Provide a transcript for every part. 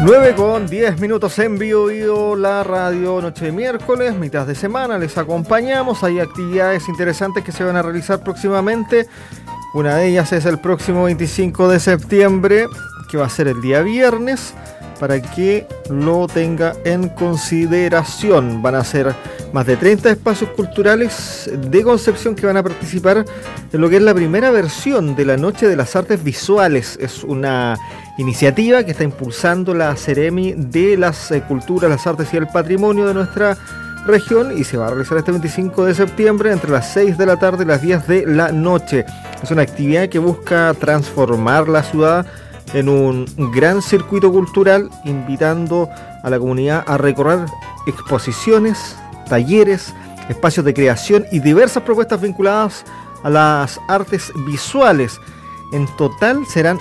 9:10 en Bio la radio, noche de miércoles, mitad de semana, les acompañamos. Hay actividades interesantes que se van a realizar próximamente. Una de ellas es el próximo 25 de septiembre, que va a ser el día viernes, para que lo tenga en consideración. Van a ser más de 30 espacios culturales de Concepción que van a participar en lo que es la primera versión de la Noche de las Artes Visuales. Es una iniciativa que está impulsando la Seremi de las Culturas, las Artes y el Patrimonio de nuestra región, y se va a realizar este 25 de septiembre entre las 6 de la tarde y las 10 de la noche. Es una actividad que busca transformar la ciudad en un gran circuito cultural, invitando a la comunidad a recorrer exposiciones, talleres, espacios de creación y diversas propuestas vinculadas a las artes visuales. En total serán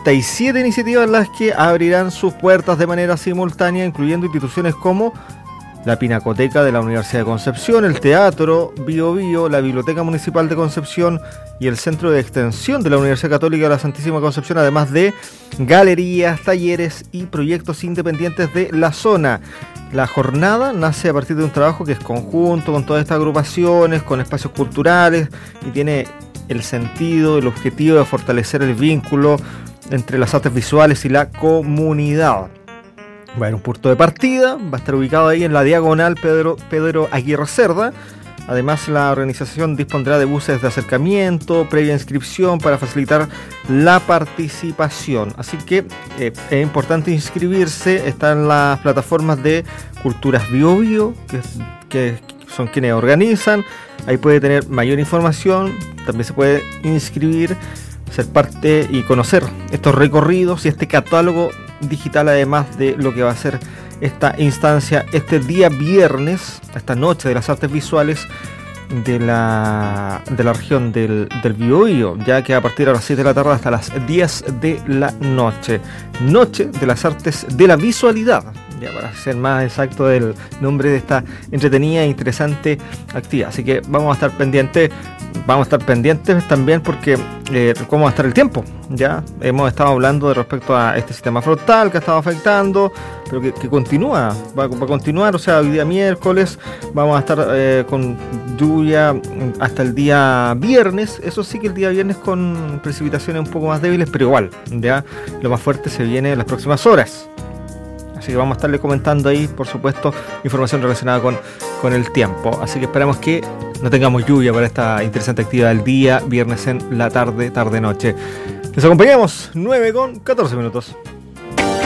37 iniciativas las que abrirán sus puertas de manera simultánea, incluyendo instituciones como la Pinacoteca de la Universidad de Concepción, el Teatro Bio, la Biblioteca Municipal de Concepción y el Centro de Extensión de la Universidad Católica de la Santísima Concepción, además de galerías, talleres y proyectos independientes de la zona. La jornada nace a partir de un trabajo que es conjunto con todas estas agrupaciones, con espacios culturales, y tiene el sentido, el objetivo de fortalecer el vínculo entre las artes visuales y la comunidad. Va a haber un punto de partida, va a estar ubicado ahí en la diagonal Pedro Aguirre Cerda. Además, la organización dispondrá de buses de acercamiento, previa inscripción para facilitar la participación. Así que es importante inscribirse. Están las plataformas de Culturas Bio, que son quienes organizan. Ahí puede tener mayor información. También se puede inscribir, ser parte y conocer estos recorridos y este catálogo digital, además de lo que va a ser esta instancia este día viernes, esta noche de las artes visuales de la región del Biobío, ya que a partir de las 6 de la tarde hasta las 10 de la noche. Noche de las artes de la visualidad, ya para ser más exacto del nombre de esta entretenida e interesante actividad. Así que vamos a estar pendientes también porque cómo va a estar el tiempo. Ya hemos estado hablando de respecto a este sistema frontal que ha estado afectando, pero que continúa, va a continuar. O sea, hoy día miércoles vamos a estar con lluvia hasta el día viernes. Eso sí, que el día viernes con precipitaciones un poco más débiles, pero igual, ya lo más fuerte se viene en las próximas horas. Así que vamos a estarle comentando ahí, por supuesto, información relacionada con el tiempo. Así que esperamos que no tengamos lluvia para esta interesante actividad del día viernes en la tarde-noche. Les acompañamos 9:14.